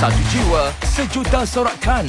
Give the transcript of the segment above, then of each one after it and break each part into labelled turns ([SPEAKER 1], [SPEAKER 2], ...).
[SPEAKER 1] Satu jiwa, sejuta sorakan.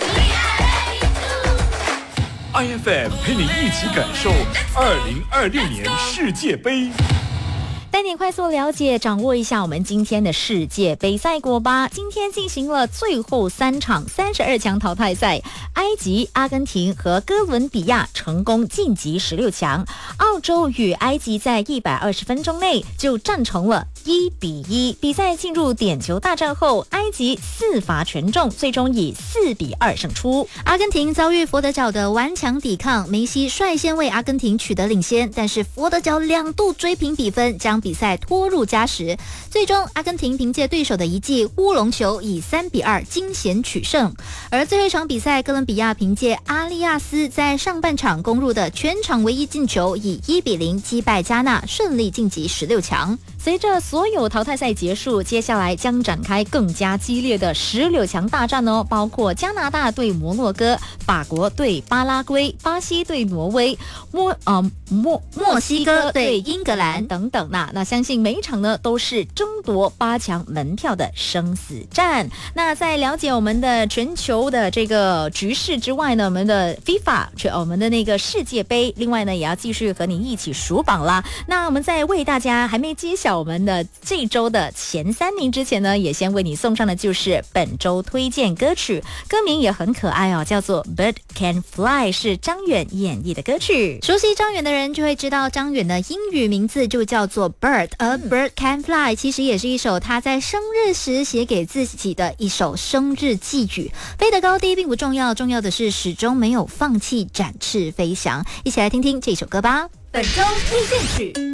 [SPEAKER 1] IFM 陪你一起感受2026年世界杯。
[SPEAKER 2] 带你快速了解掌握一下我们今天的世界杯赛果吧。今天进行了最后3场32强淘汰赛，埃及、阿根廷和哥伦比亚成功晋级16强。澳洲与埃及在120分钟内就战成了1-1。比赛进入点球大战后，埃及4罚全中，最终以4-2胜出。
[SPEAKER 3] 阿根廷遭遇佛得角的顽强抵抗，梅西率先为阿根廷取得领先，但是佛得角2度追平比分，将比赛拖入加时。最终阿根廷凭借对手的一记乌龙球以3-2惊险取胜。而最后一场比赛，哥伦比亚凭借阿利亚斯在上半场攻入的全场唯一进球，以1-0击败加纳，顺利晋级16强。
[SPEAKER 2] 随着所有淘汰赛结束，接下来将展开更加激烈的16强大战哦，包括加拿大对摩洛哥、法国对巴拉圭、巴西对挪威、墨西哥对英格兰等等。那相信每一场呢都是争夺8强门票的生死战。那在了解我们的全球的这个局势之外呢，我们的 FIFA 我们的那个世界杯，另外呢也要继续和你一起数榜啦。那我们在为大家还没揭晓我们的这周的前3名之前呢，也先为你送上的就是本周推荐歌曲，歌名也很可爱哦，叫做 Bird Can Fly， 是张远演绎的歌曲。
[SPEAKER 3] 熟悉张远的人就会知道，张远的英语名字就叫做 Bird， 而 Bird Can Fly 其实也是一首他在生日时写给自己的一首生日寄语。飞得高低并不重要，重要的是始终没有放弃展翅飞翔。一起来听听这首歌吧。
[SPEAKER 2] 本周推荐曲。